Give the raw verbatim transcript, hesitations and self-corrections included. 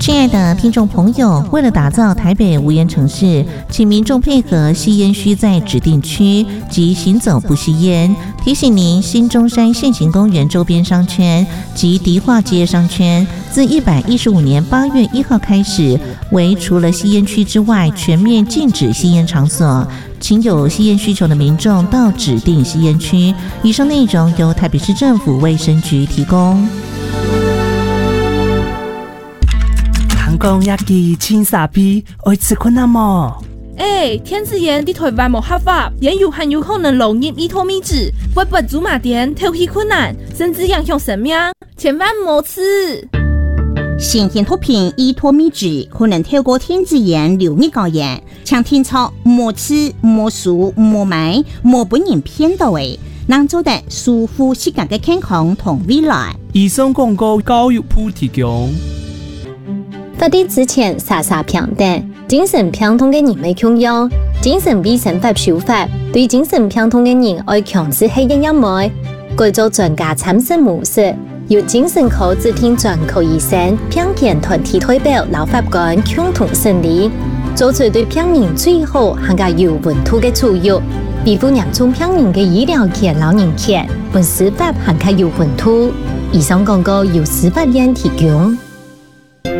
亲爱的听众朋友，为了打造台北无烟城市，请民众配合吸烟需在指定区及行走不吸烟。提醒您，新中山现行公园周边商圈及迪化街商圈，自一百一十五年八月一号开始，为除了吸烟区之外，全面禁止吸烟场所。请有吸烟需求的民众到指定吸烟区。以上内容由台北市政府卫生局提供。 韩国亚基青沙皮，爱吃困难么？ 哎、欸，天子盐伫台湾无合法，也有很有可能漏入伊托米脂，会不祖马店头皮困难，甚至影响生命，千万莫吃。 新型毒品依托米脂可能透过天子盐流入高盐，请听操莫吃、莫数、莫买、莫本人骗到的，能做得舒服自家的健康同未来。 以上广告教育部提供。 法律之前傻傻平等，精神病痛的人未享有。精神卫生法修法对精神病痛的人要强制吸烟一枚，改做专家参审模式，由精神科指定专科医生、病健团体代表、老法官共同审理，做出对病人最好和加有稳妥的处遇，维护严重病人的医疗权、老人权，本司法和加有稳妥。以上广告由司法院提供。